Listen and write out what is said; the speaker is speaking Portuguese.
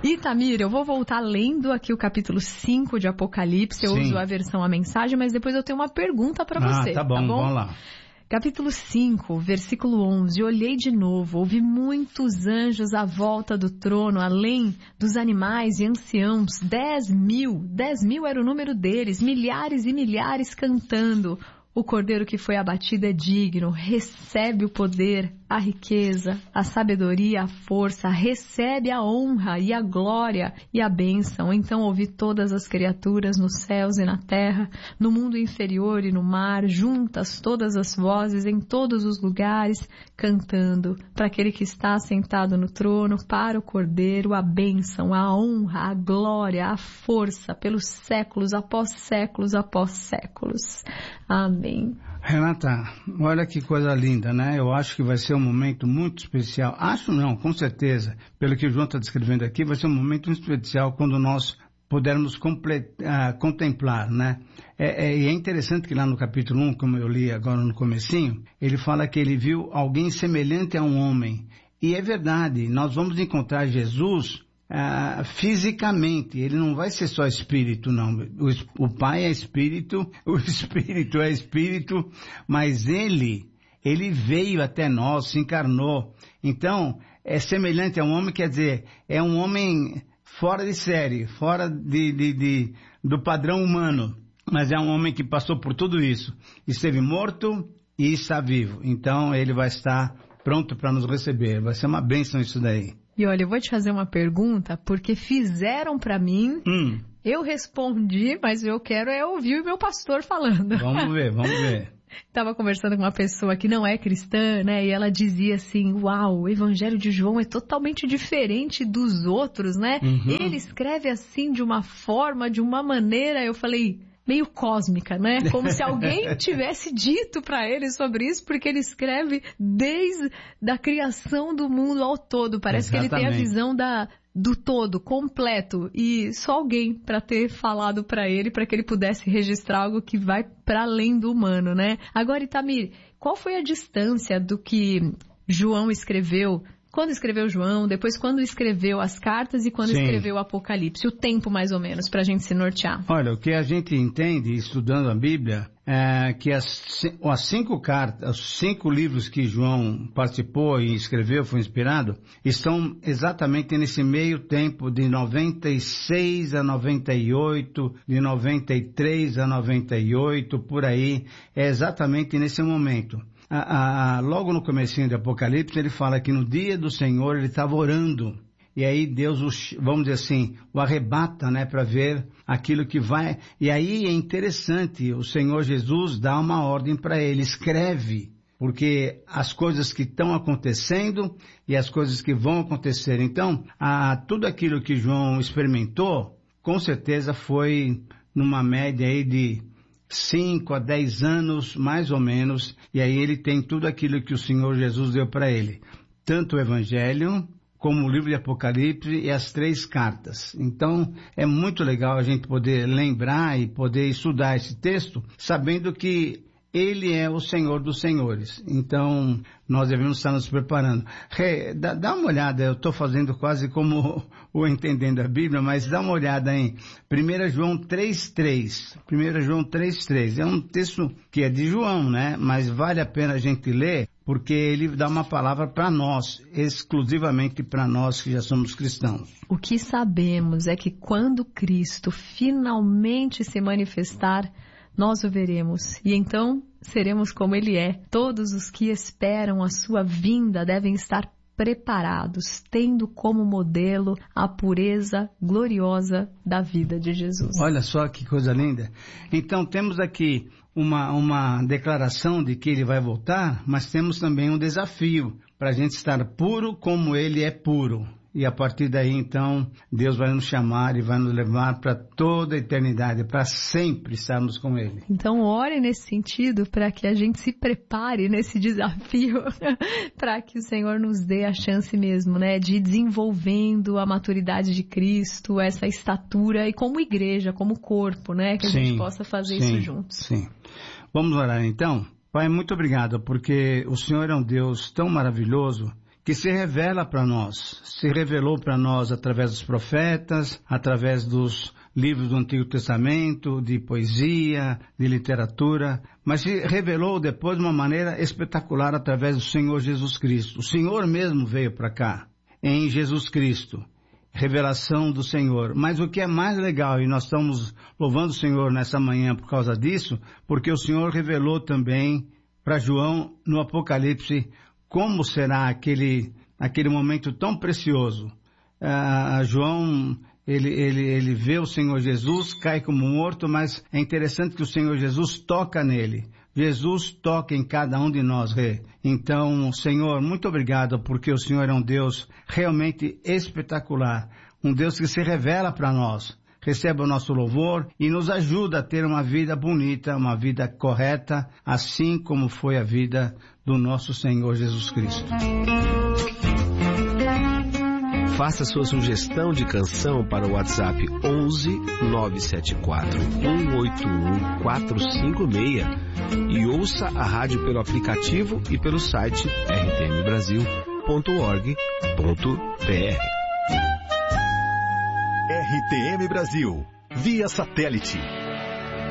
Itamir, eu vou voltar lendo aqui o capítulo 5 de Apocalipse. Eu uso a versão A Mensagem, mas depois eu tenho uma pergunta para você. Tá bom, vamos lá. Capítulo 5, versículo 11. Olhei de novo, ouvi muitos anjos à volta do trono, além dos animais e anciãos, 10.000. 10.000 era o número deles, milhares e milhares cantando. O cordeiro que foi abatido é digno, recebe o poder, a riqueza, a sabedoria, a força, recebe a honra e a glória e a bênção. Então ouvi todas as criaturas nos céus e na terra, no mundo inferior e no mar, juntas todas as vozes em todos os lugares, cantando para aquele que está sentado no trono, para o cordeiro, a bênção, a honra, a glória, a força, pelos séculos após séculos após séculos. Amém. Renata, olha que coisa linda, né? Eu acho que vai ser um momento muito especial. Acho não, com certeza. Pelo que o João está descrevendo aqui, vai ser um momento muito especial quando nós pudermos contemplar, né? E é interessante que lá no capítulo 1, como eu li agora no comecinho, ele fala que ele viu alguém semelhante a um homem. E é verdade, nós vamos encontrar Jesus fisicamente. Ele não vai ser só espírito, não. O Pai é espírito, o Espírito é espírito, mas ele veio até nós, se encarnou. Então, é semelhante a um homem, quer dizer, é um homem fora de série, fora do padrão humano, mas é um homem que passou por tudo isso, esteve morto e está vivo. Então, ele vai estar pronto para nos receber. Vai ser uma bênção isso daí. E olha, eu vou te fazer uma pergunta, porque fizeram para mim, eu respondi, mas eu quero ouvir o meu pastor falando. Vamos ver. Estava conversando com uma pessoa que não é cristã, né, e ela dizia assim, uau, o Evangelho de João é totalmente diferente dos outros, né? Ele escreve assim de uma forma, de uma maneira, eu falei, meio cósmica, né? Como se alguém tivesse dito para ele sobre isso, porque ele escreve desde a criação do mundo ao todo. Parece que ele tem a visão do todo, completo. E só alguém para ter falado para ele, para que ele pudesse registrar algo que vai para além do humano, né? Agora, Itamir, qual foi a distância do que João escreveu? Quando escreveu João, depois quando escreveu as cartas e quando escreveu o Apocalipse, o tempo mais ou menos para a gente se nortear. Olha, o que a gente entende estudando a Bíblia é que as 5 cartas, os 5 livros que João participou e escreveu, foi inspirado, estão exatamente nesse meio tempo de 96 a 98, de 93 a 98, por aí, é exatamente nesse momento. Logo no comecinho do Apocalipse, ele fala que no dia do Senhor ele estava orando. E aí Deus, vamos dizer assim, o arrebata, né, para ver aquilo que vai. E aí é interessante, o Senhor Jesus dá uma ordem para ele, escreve. Porque as coisas que estão acontecendo e as coisas que vão acontecer. Então, tudo aquilo que João experimentou, com certeza foi numa média aí de 5 a 10 anos, mais ou menos, e aí ele tem tudo aquilo que o Senhor Jesus deu para ele. Tanto o Evangelho, como o livro de Apocalipse e as 3 cartas. Então, é muito legal a gente poder lembrar e poder estudar esse texto, sabendo que ele é o Senhor dos Senhores. Então, nós devemos estar nos preparando. Dá uma olhada, eu estou fazendo quase como o Entendendo a Bíblia, mas dá uma olhada em 1 João 3,3. 1 João 3,3. É um texto que é de João, né? Mas vale a pena a gente ler, porque ele dá uma palavra para nós, exclusivamente para nós que já somos cristãos. O que sabemos é que quando Cristo finalmente se manifestar, nós o veremos, e então seremos como Ele é. Todos os que esperam a sua vinda devem estar preparados, tendo como modelo a pureza gloriosa da vida de Jesus. Olha só que coisa linda. Então temos aqui uma declaração de que Ele vai voltar, mas temos também um desafio para a gente estar puro como Ele é puro. E a partir daí, então, Deus vai nos chamar e vai nos levar para toda a eternidade, para sempre estarmos com Ele. Então, ore nesse sentido para que a gente se prepare nesse desafio, para que o Senhor nos dê a chance mesmo, né, de ir desenvolvendo a maturidade de Cristo, essa estatura, e como igreja, como corpo, né, que a gente possa fazer isso juntos. Sim. Vamos orar então? Pai, muito obrigado, porque o Senhor é um Deus tão maravilhoso, que se revela para nós. Se revelou para nós através dos profetas, através dos livros do Antigo Testamento, de poesia, de literatura, mas se revelou depois de uma maneira espetacular através do Senhor Jesus Cristo. O Senhor mesmo veio para cá, em Jesus Cristo. Revelação do Senhor. Mas o que é mais legal, e nós estamos louvando o Senhor nessa manhã por causa disso, porque o Senhor revelou também para João no Apocalipse como será aquele momento tão precioso. João, ele vê o Senhor Jesus, cai como morto, mas é interessante que o Senhor Jesus toca nele. Jesus toca em cada um de nós. Então, Senhor, muito obrigado, porque o Senhor é um Deus realmente espetacular, um Deus que se revela para nós. Receba o nosso louvor e nos ajuda a ter uma vida bonita, uma vida correta, assim como foi a vida do nosso Senhor Jesus Cristo. Faça sua sugestão de canção para o WhatsApp 11 974 181 456 e ouça a rádio pelo aplicativo e pelo site rtmbrasil.org.br. RTM Brasil, via satélite,